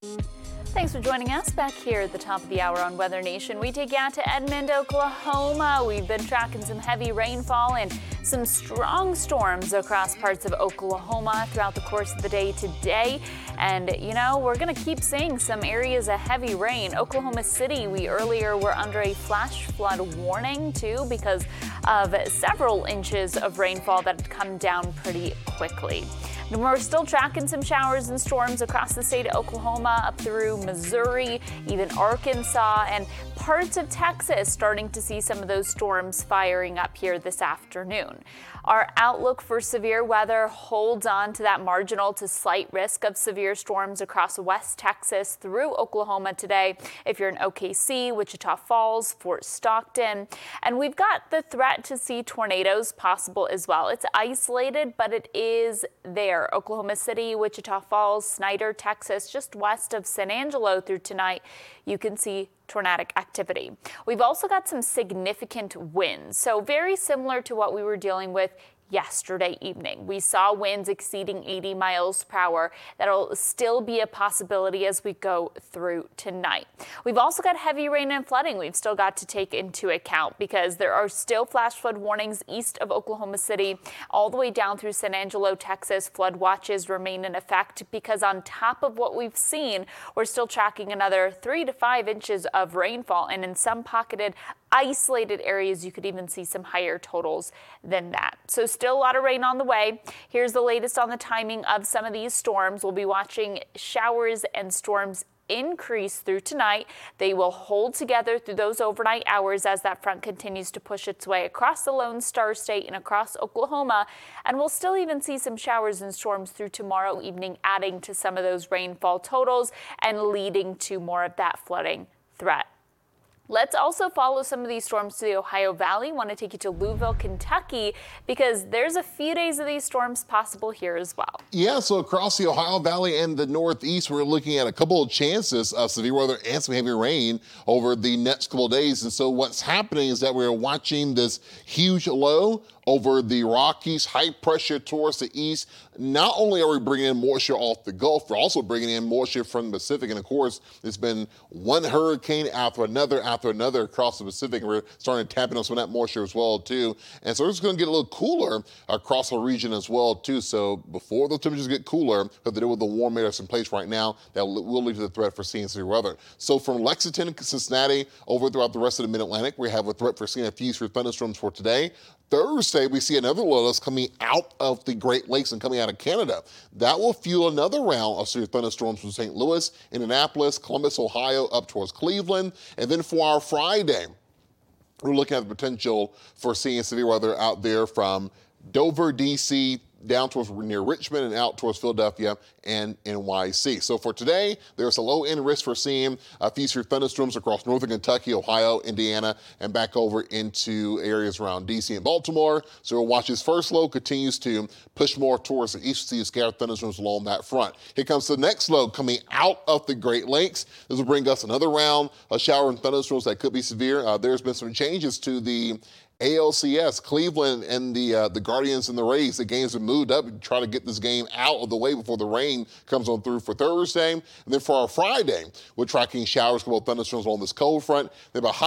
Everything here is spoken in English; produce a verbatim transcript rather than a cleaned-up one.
Thanks for joining us back here at the top of the hour on Weather Nation. We take you out to Edmond, Oklahoma. We've been tracking some heavy rainfall and some strong storms across parts of Oklahoma throughout the course of the day today. And, you know, we're going to keep seeing some areas of heavy rain. Oklahoma City, we earlier were under a flash flood warning, too, because of several inches of rainfall that had come down pretty quickly. And we're still tracking some showers and storms across the state of Oklahoma, up through Missouri, even Arkansas, and parts of Texas starting to see some of those storms firing up here this afternoon. Our outlook for severe weather holds on to that marginal to slight risk of severe storms across West Texas through Oklahoma today. If you're in O K C, Wichita Falls, Fort Stockton, and we've got the threat to see tornadoes possible as well. It's isolated, but it is there. Oklahoma City, Wichita Falls, Snyder, Texas, just west of San Angelo through tonight, you can see tornadic activity. We've also got some significant winds, so very similar to what we were dealing with yesterday evening. We saw winds exceeding eighty miles per hour. That'll still be a possibility as we go through tonight. We've also got heavy rain and flooding we've still got to take into account because there are still flash flood warnings east of Oklahoma City all the way down through San Angelo, Texas. Flood watches remain in effect because on top of what we've seen, we're still tracking another three to five inches of rainfall, and in some pocketed isolated areas, you could even see some higher totals than that. So still a lot of rain on the way. Here's the latest on the timing of some of these storms. We'll be watching showers and storms increase through tonight. They will hold together through those overnight hours as that front continues to push its way across the Lone Star State and across Oklahoma. And we'll still even see some showers and storms through tomorrow evening, adding to some of those rainfall totals and leading to more of that flooding threat. Let's also follow some of these storms to the Ohio Valley. Want to take you to Louisville, Kentucky, because there's a few days of these storms possible here as well. Yeah, so across the Ohio Valley and the Northeast, we're looking at a couple of chances of severe weather and some heavy rain over the next couple of days. And so what's happening is that we're watching this huge low over the Rockies, high pressure towards the east. Not only are we bringing in moisture off the Gulf, we're also bringing in moisture from the Pacific. And of course, it's been one hurricane after another after another across the Pacific. And we're starting to tap into some of that moisture as well, too. And so it's going to get a little cooler across the region as well, too. So before those temperatures get cooler, have to do with the warm air that's in place right now, that will lead to the threat for seeing severe weather. So from Lexington to Cincinnati over throughout the rest of the Mid-Atlantic, we have a threat for seeing a few severe thunderstorms for today. Thursday, we see another low that's coming out of the Great Lakes and coming out of Canada. That will fuel another round of severe thunderstorms from Saint Louis, Indianapolis, Columbus, Ohio, up towards Cleveland. And then for our Friday, we're looking at the potential for seeing severe weather out there from Dover, D C, down towards near Richmond and out towards Philadelphia and N Y C. So for today, there's a low end risk for seeing a few severe thunderstorms across northern Kentucky, Ohio, Indiana, and back over into areas around D C and Baltimore. So we'll watch this first low continues to push more towards the east, see scattered thunderstorms along that front. Here comes the next low coming out of the Great Lakes. This will bring us another round of shower and thunderstorms that could be severe. Uh, there's been some changes to the A L C S, Cleveland and the uh, the Guardians and the Rays. The games have moved up and try to get this game out of the way before the rain comes on through for Thursday. And then for our Friday, we're tracking showers, couple of thunderstorms along this cold front. Then behind